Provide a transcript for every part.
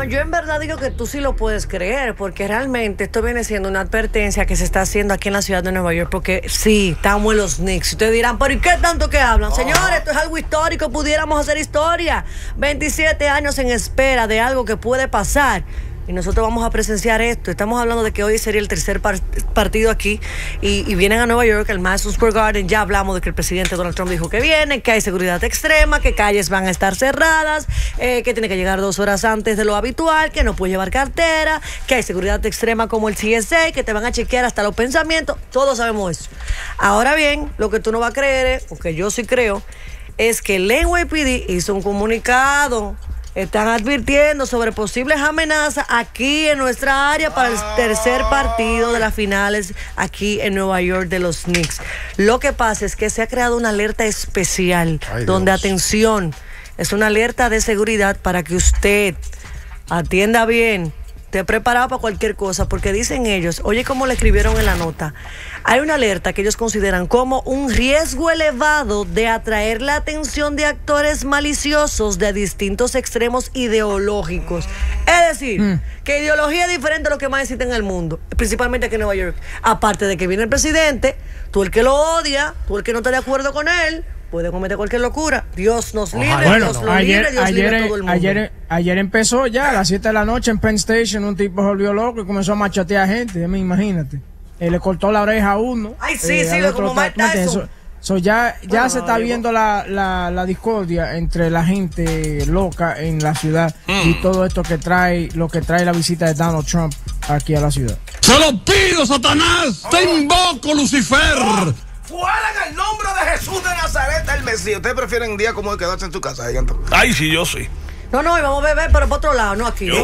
yo en verdad digo que tú sí lo puedes creer, porque realmente esto viene siendo una advertencia que se está haciendo aquí en la ciudad de Nueva York, porque sí, estamos en los Knicks. Ustedes dirán, pero ¿y qué tanto que hablan? Señores, esto es algo histórico, pudiéramos hacer historia. 27 años en espera de algo que puede pasar. Y nosotros vamos a presenciar esto. Estamos hablando de que hoy sería el tercer partido aquí. Y vienen a Nueva York, el Madison Square Garden. Ya hablamos de que el presidente Donald Trump dijo que viene, que hay seguridad extrema, que calles van a estar cerradas, que tiene que llegar 2 horas antes de lo habitual, que no puede llevar cartera, que hay seguridad extrema como el TSA, que te van a chequear hasta los pensamientos. Todos sabemos eso. Ahora bien, lo que tú no vas a creer, o que yo sí creo, es que el NYPD hizo un comunicado. Están advirtiendo sobre posibles amenazas aquí en nuestra área para el tercer partido de las finales aquí en Nueva York de los Knicks. Lo que pasa es que se ha creado una alerta especial donde, atención, es una alerta de seguridad para que usted atienda bien, esté preparado para cualquier cosa, porque dicen ellos, oye, como le escribieron en la nota, hay una alerta que ellos consideran como un riesgo elevado de atraer la atención de actores maliciosos de distintos extremos ideológicos. Es decir, que ideología es diferente a lo que más existe en el mundo, principalmente aquí en Nueva York. Aparte de que viene el presidente, tú el que lo odia, tú el que no está de acuerdo con él, puede cometer cualquier locura. Dios nos libre, bueno, Dios lo libre, Dios libre a todo el mundo. Ayer empezó ya a las 7 de la noche en Penn Station, un tipo se volvió loco y comenzó a machatear gente, imagínate. Le cortó la oreja a uno. Ay, sí, como Mike Tyson. Ya se está viendo la discordia entre la gente loca en la ciudad y todo esto que trae, lo que trae la visita de Donald Trump aquí a la ciudad. ¡Se lo pido, Satanás! ¡Te invoco, Lucifer! ¡Fuera en el nombre de Jesús de Nazaret, el Mesías! ¿Ustedes prefieren un día como hoy quedarse en su casa? Ay, sí, yo sí. No, vamos a beber, pero por otro lado, no aquí.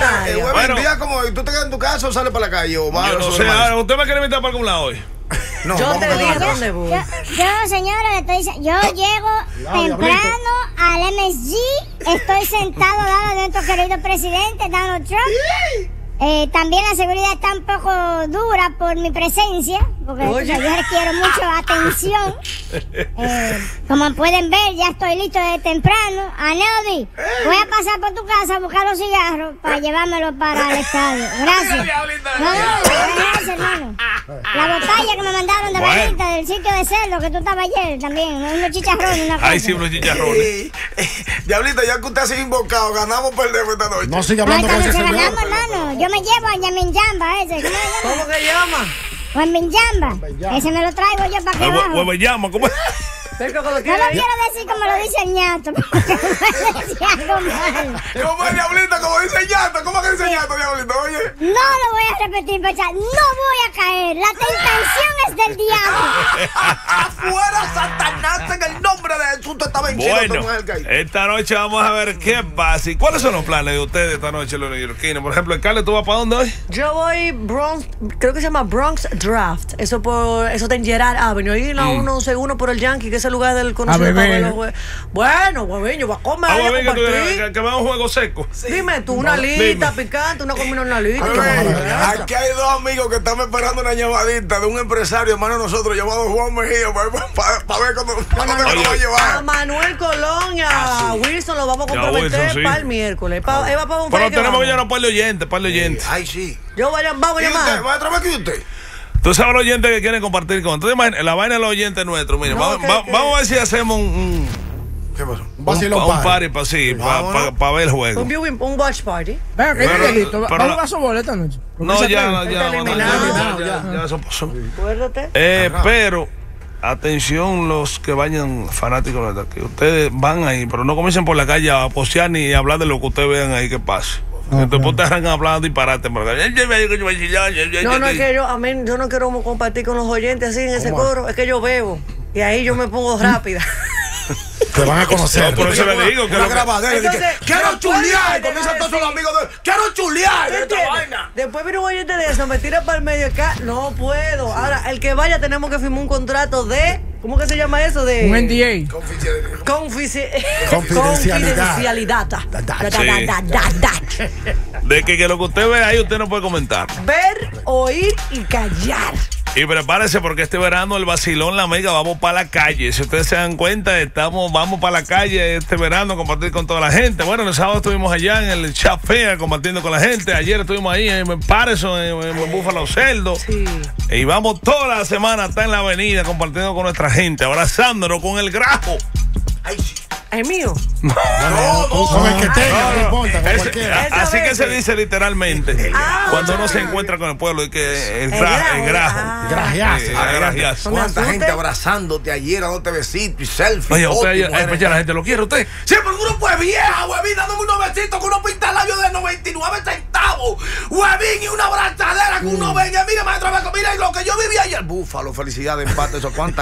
Un día como hoy, ¿tú te quedas en tu casa o sales para la calle? O vas, yo no sé, ahora, ¿usted me quiere invitar para algún lado hoy? No, yo te digo dónde voy. Yo, señora, le estoy diciendo, yo llego temprano al MSG, estoy sentado al lado de nuestro querido presidente Donald Trump. También la seguridad está un poco dura por mi presencia, porque yo requiero mucha atención. Como pueden ver, ya estoy listo desde temprano. Aneldi, voy a pasar por tu casa a buscar los cigarros para llevármelos para el estadio. Gracias. Gracias, hermano. La botella que me mandaron de Benita del sitio de cerdo que tú estabas ayer también, unos chicharrones, una cosa. Ay, sí, unos chicharrones. Diablito, ya que usted ha sido invocado, ganamos o perdemos esta noche. No siga hablando con ese señor. Ganamos, hermano. Yo me llevo a Yaminjamba ese. ¿Cómo que llama? Yaminjamba. Ese me lo traigo yo para que abajo. Huevellama, ¿cómo es? No lo quiero decir como lo dice el ñato, porque me decía algo mal. ¿Cómo es, Diablito? Como dice el ñato. ¿Cómo que dice el ñato, Diablito? Oye. No lo voy a repetir, Pecha. No voy a caer. La tentación es del diablo. ¡Afuera, Satanás! En el nombre de Jesús te está venciendo. Bueno, esta noche vamos a ver qué pasa. ¿Y cuáles son los planes de ustedes esta noche, los neoyorquinos? Por ejemplo, Carlos, ¿tú vas para dónde hoy? Yo voy Bronx, creo que se llama Bronx Draft. Eso está en Gerard Avenue. Ahí la 111 por el Yankee, que es el lugar del conocido para ver los juegos. Bueno, hueviño, va a comer. Que va a un juego seco. Sí. Dime tú, una alita picante, una comida, una alita. Aquí hay dos amigos que están esperando una llamadita de un empresario, hermano nosotros, llamado Juan Mejía, para ver cuándo lo va a llevar. A Manuel Colón y a Wilson lo vamos a comprometer para el miércoles. Pero tenemos que llevar un par de oyentes. Ay, sí. Vamos a llamar. ¿Va a trabajar aquí usted? Tú sabes los oyentes que quieren compartir con nosotros. La vaina de los oyentes nuestros. Mira, vamos a ver si hacemos ¿qué pasó? Un party para ver el juego. Un watch party. Venga, que esté listo. ¿Vamos a jugar softball esta noche? No, ya eso pasó. Acuérdate. Pero atención los que vayan fanáticos de aquí. Ustedes van ahí, pero no comiencen por la calle a posear ni a hablar de lo que ustedes vean ahí que pase. Entonces te arrancan hablando disparate. No, es que yo no quiero compartir con los oyentes así en ese coro. Es que yo bebo y ahí yo me pongo rápida. Te van a conocer. Por eso le digo que una grabadera. Quiero chulear. Comienzan todos los amigos de quiero chulear. Después viene un oyente de eso, me tira para el medio acá. No puedo. Ahora, el que vaya tenemos que firmar un contrato de. ¿Cómo que se llama eso? De un NDA. Confidencialidad. De que lo que usted ve ahí usted no puede comentar. Ver, oír y callar. Y prepárese porque este verano el vacilón La Mega vamos para la calle. Si ustedes se dan cuenta, vamos para la calle este verano a compartir con toda la gente. Bueno, el sábado estuvimos allá en el Chat Fair compartiendo con la gente. Ayer estuvimos ahí en Patterson, en Búfalo Cerdo. Sí. Y vamos toda la semana hasta en la avenida compartiendo con nuestra gente, abrazándonos con el grajo. Ay, sí. ¿Es mío? Con el que tenga, no importa, con cualquiera. Así que se dice literalmente cuando uno se encuentra con el pueblo y que el grajo. Grajeazo. ¿Cuánta gente abrazándote ayer, dándote besitos y selfies? Oye, usted la gente lo quiere, usted. Sí, porque uno pues vieja, huevín, dándome unos besitos con unos pintalabios de 99 centavos. Huevín, y una abrazadera que uno venga. Mire, maestro, mire lo que yo viví ayer. Búfalo, felicidades, empate, eso cuántas.